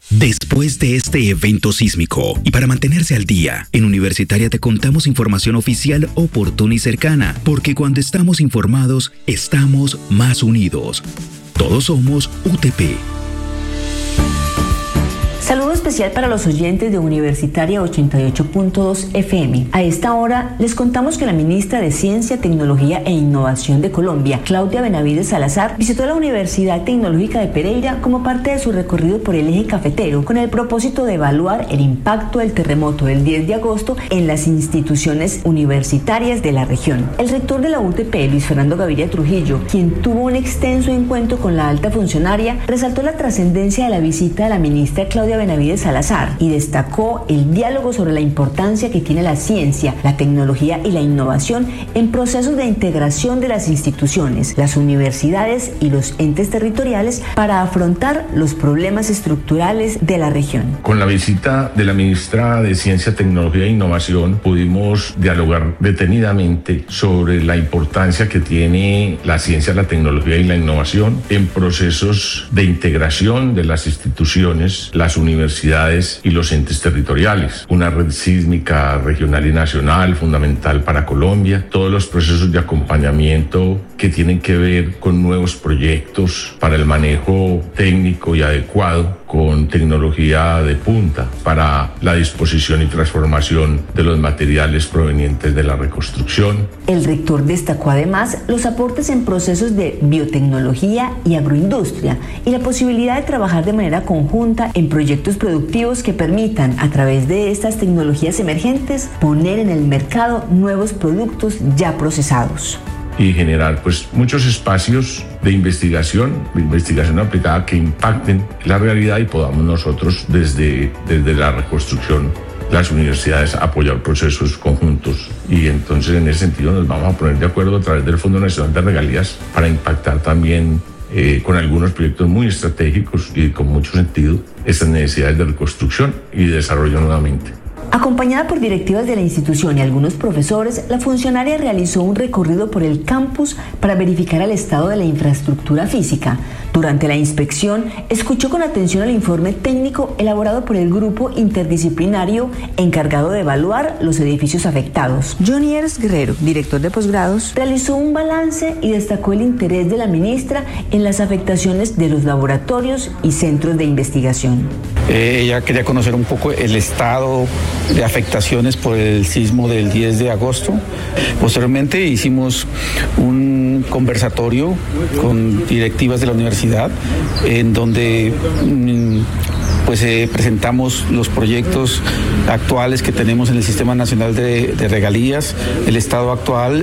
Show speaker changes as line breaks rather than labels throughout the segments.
Después de este evento sísmico y para mantenerse al día, en Universitaria te contamos información oficial, oportuna y cercana, porque cuando estamos informados, estamos más unidos. Todos somos UTP.
Saludo especial para los oyentes de Universitaria 88.2 FM. A esta hora les contamos que la ministra de Ciencia, Tecnología e Innovación de Colombia, Claudia Benavides Salazar, visitó la Universidad Tecnológica de Pereira como parte de su recorrido por el eje cafetero con el propósito de evaluar el impacto del terremoto del 10 de agosto en las instituciones universitarias de la región. El rector de la UTP, Luis Fernando Gaviria Trujillo, quien tuvo un extenso encuentro con la alta funcionaria, resaltó la trascendencia de la visita de la ministra Claudia Benavides Salazar y destacó el diálogo sobre la importancia que tiene la ciencia, la tecnología y la innovación en procesos de integración de las instituciones, las universidades y los entes territoriales para afrontar los problemas estructurales de la región.
Con la visita de la ministra de Ciencia, Tecnología e Innovación pudimos dialogar detenidamente sobre la importancia que tiene la ciencia, la tecnología y la innovación en procesos de integración de las instituciones, las universidades y los entes territoriales. Una red sísmica regional y nacional fundamental para Colombia. Todos los procesos de acompañamiento que tienen que ver con nuevos proyectos para el manejo técnico y adecuado con tecnología de punta para la disposición y transformación de los materiales provenientes de la reconstrucción.
El rector destacó además los aportes en procesos de biotecnología y agroindustria y la posibilidad de trabajar de manera conjunta en proyectos productivos que permitan, a través de estas tecnologías emergentes, poner en el mercado nuevos productos ya procesados.
Y generar muchos espacios de investigación aplicada que impacten la realidad y podamos nosotros desde la reconstrucción, las universidades, apoyar procesos conjuntos. Y entonces en ese sentido nos vamos a poner de acuerdo a través del Fondo Nacional de Regalías para impactar también con algunos proyectos muy estratégicos y con mucho sentido estas necesidades de reconstrucción y de desarrollo nuevamente.
Acompañada por directivas de la institución y algunos profesores, la funcionaria realizó un recorrido por el campus para verificar el estado de la infraestructura física. Durante la inspección, escuchó con atención el informe técnico elaborado por el grupo interdisciplinario encargado de evaluar los edificios afectados. Johnny Eres Guerrero, director de posgrados, realizó un balance y destacó el interés de la ministra en las afectaciones de los laboratorios y centros de investigación.
Ella quería conocer un poco el estado de afectaciones por el sismo del 10 de agosto. Posteriormente hicimos un conversatorio con directivas de la universidad en donde presentamos los proyectos actuales que tenemos en el Sistema Nacional de Regalías, el estado actual,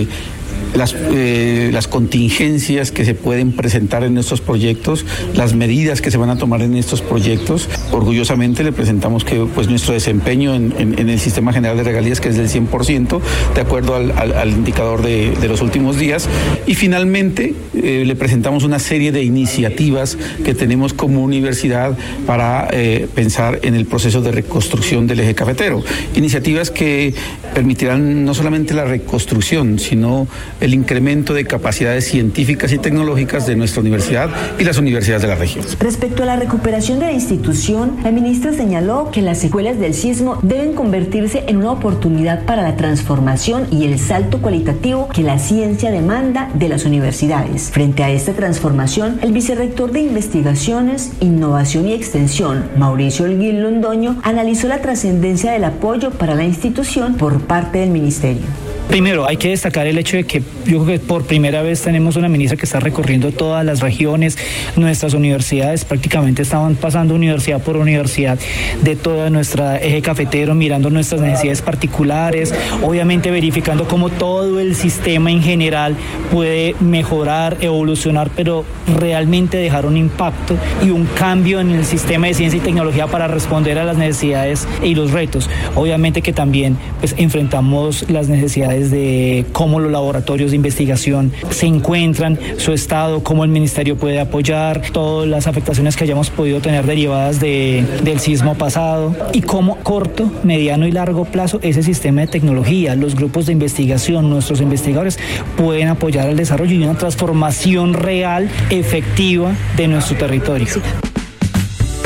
las contingencias que se pueden presentar en estos proyectos, las medidas que se van a tomar en estos proyectos. Orgullosamente le presentamos que nuestro desempeño en el Sistema General de Regalías, que es del 100%, de acuerdo al indicador de los últimos días. Y finalmente le presentamos una serie de iniciativas que tenemos como universidad para pensar en el proceso de reconstrucción del eje cafetero. Iniciativas que permitirán no solamente la reconstrucción, sino el incremento de capacidades científicas y tecnológicas de nuestra universidad y las universidades de la región.
Respecto a la recuperación de la institución, la ministra señaló que las secuelas del sismo deben convertirse en una oportunidad para la transformación y el salto cualitativo que la ciencia demanda de las universidades. Frente a esta transformación, el vicerrector de Investigaciones, Innovación y Extensión, Mauricio Holguín Londoño, analizó la trascendencia del apoyo para la institución por parte del ministerio.
Primero, hay que destacar el hecho de que yo creo que por primera vez tenemos una ministra que está recorriendo todas las regiones. Nuestras universidades prácticamente estaban pasando universidad por universidad de toda nuestra eje cafetero, mirando nuestras necesidades particulares, obviamente verificando cómo todo el sistema en general puede mejorar, evolucionar, pero realmente dejar un impacto y un cambio en el sistema de ciencia y tecnología para responder a las necesidades y los retos. Obviamente que también enfrentamos las necesidades de cómo los laboratorios de investigación se encuentran, su estado, cómo el ministerio puede apoyar, todas las afectaciones que hayamos podido tener derivadas del sismo pasado y cómo corto, mediano y largo plazo ese sistema de tecnología, los grupos de investigación, nuestros investigadores pueden apoyar el desarrollo y una transformación real, efectiva de nuestro territorio.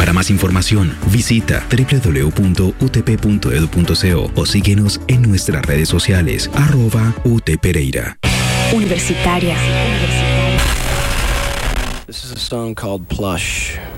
Para más información, visita www.utp.edu.co o síguenos en nuestras redes sociales @UTPereira.
Universitaria.
This is a song called Plush.